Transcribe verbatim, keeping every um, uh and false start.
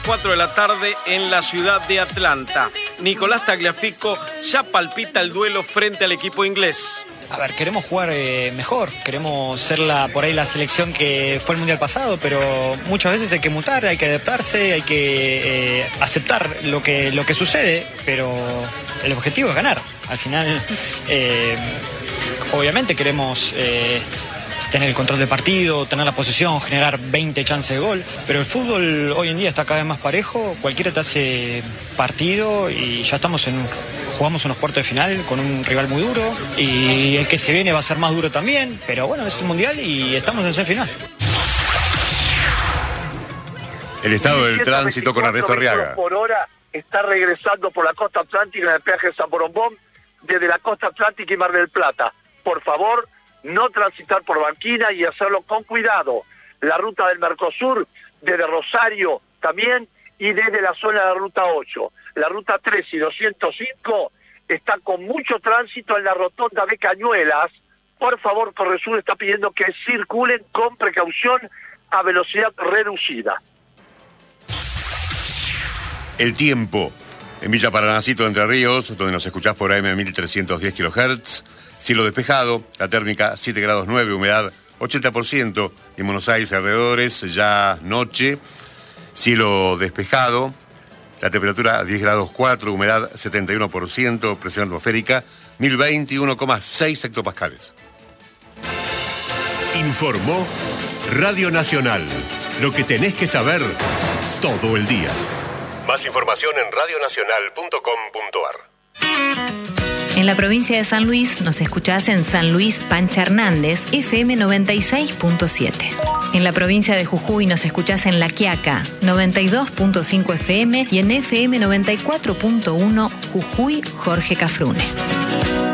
cuatro de la tarde en la ciudad de Atlanta. Nicolás Tagliafico ya palpita el duelo frente al equipo inglés. A ver, queremos jugar eh, mejor, queremos ser la, por ahí la selección que fue el Mundial pasado, pero muchas veces hay que mutar, hay que adaptarse, hay que eh, aceptar lo que, lo que sucede, pero el objetivo es ganar. Al final, eh, obviamente queremos eh, tener el control del partido, tener la posesión, generar veinte chances de gol, pero el fútbol hoy en día está cada vez más parejo, cualquiera te hace partido y ya estamos en un... Jugamos unos cuartos de final con un rival muy duro y el que se viene va a ser más duro también, pero bueno, es el Mundial y estamos en semifinal. El estado del tránsito con Ernesto Arriaga. Por hora está regresando por la costa atlántica en el peaje de San Borombón desde la costa atlántica y Mar del Plata. Por favor, no transitar por Banquina y hacerlo con cuidado. La ruta del Mercosur desde Rosario también y desde la zona de la ruta ocho. La ruta tres y doscientos cinco está con mucho tránsito en la rotonda de Cañuelas. Por favor, Corresur está pidiendo que circulen con precaución a velocidad reducida. El tiempo. En Villa Paranacito, Entre Ríos, donde nos escuchás por A M mil trescientos diez kilohertz. Cielo despejado, la térmica siete grados nueve, humedad ochenta por ciento. En Buenos Aires alrededores, ya noche. Cielo despejado, la temperatura diez grados cuatro, humedad setenta y uno por ciento, presión atmosférica mil veintiuno coma seis hectopascales. Informó Radio Nacional. Lo que tenés que saber todo el día. Más información en radio nacional punto com punto ar. En la provincia de San Luis nos escuchás en San Luis Pancha Hernández, F M noventa y seis punto siete. En la provincia de Jujuy nos escuchás en La Quiaca, noventa y dos punto cinco F M y en F M noventa y cuatro punto uno Jujuy Jorge Cafrune.